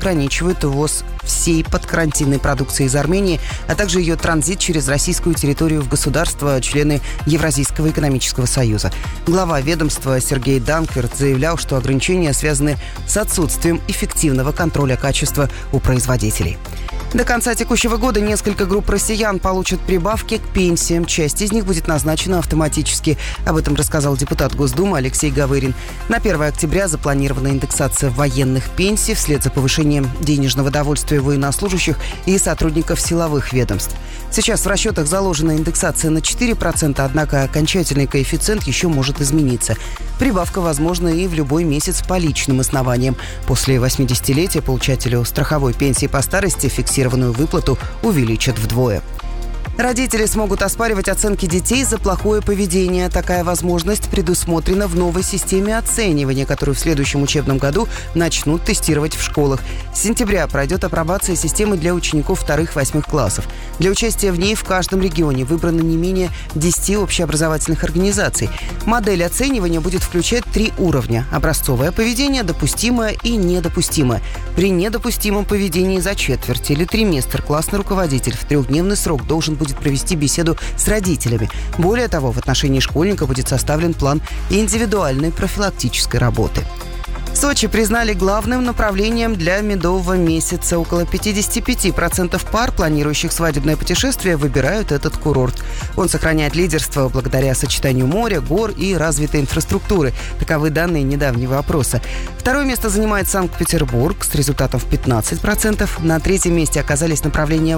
ограничивают ввоз всей подкарантинной продукции из Армении, а также ее транзит через российскую территорию в государства-члены Евразийского экономического союза. Глава ведомства Сергей Данкерт заявлял, что ограничения связаны с отсутствием эффективного контроля качества у производителей. До конца текущего года несколько групп россиян получат прибавки к пенсиям. Часть из них будет назначена автоматически. Об этом рассказал депутат Госдумы Алексей Гавырин. На 1 октября запланирована индексация военных пенсий вслед за повышением денежного довольствия военнослужащих и сотрудников силовых ведомств. Сейчас в расчетах заложена индексация на 4%, однако окончательный коэффициент еще может измениться. Прибавка возможна и в любой месяц по личным основаниям. После 80-летия получателю страховой пенсии по старости фиксированную выплату увеличат вдвое. Родители смогут оспаривать оценки детей за плохое поведение. Такая возможность предусмотрена в новой системе оценивания, которую в следующем учебном году начнут тестировать в школах. С сентября пройдет апробация системы для учеников 2-8 классов. Для участия в ней в каждом регионе выбрано не менее 10 общеобразовательных организаций. Модель оценивания будет включать 3 уровня: образцовое поведение, допустимое и недопустимое. При недопустимом поведении за четверть или триместр классный руководитель в 3-дневный срок должен будет провести беседу с родителями. Более того, в отношении школьника будет составлен план индивидуальной профилактической работы. Сочи признали главным направлением для медового месяца. Около 55% пар, планирующих свадебное путешествие, выбирают этот курорт. Он сохраняет лидерство благодаря сочетанию моря, гор и развитой инфраструктуры. Таковы данные недавнего опроса. Второе место занимает Санкт-Петербург с результатом в 15%. На третьем месте оказались направления